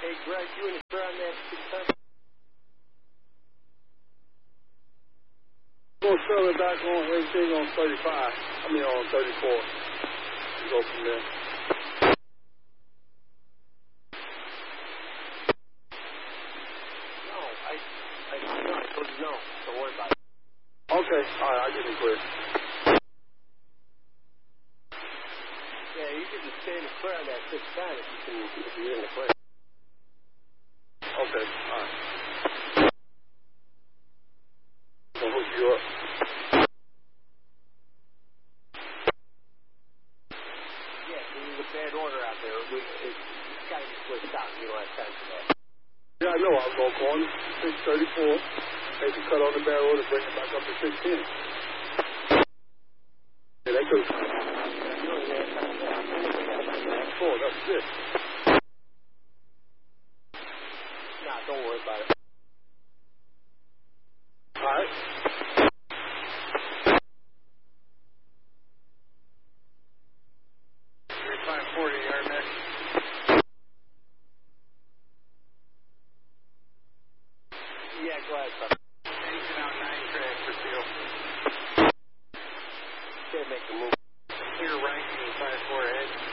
Hey, Greg, you in the clear on that 610? We'll sell it back on everything on 35. I mean on 34. We go from there. No, I told you no. Don't worry about it. Okay, all right, I'll get it clear. Yeah, you can just stay in the clear on that 610 if you're in the clear. Okay, all right. I'll hook you up. Yeah, there's a bad order out there. It's got to be switched out. You don't have time for that. Yeah, I know. I was going to call him 634. Maybe cut on the barrel to bring it back up to 610. Yeah, they could. Oh, that's it. Nah, don't worry about it. All right. You're fine 40 yard next. Yeah, go ahead, brother. Engine out 9 track for steel. Can't make the move. Clear ranking 5-4 ahead.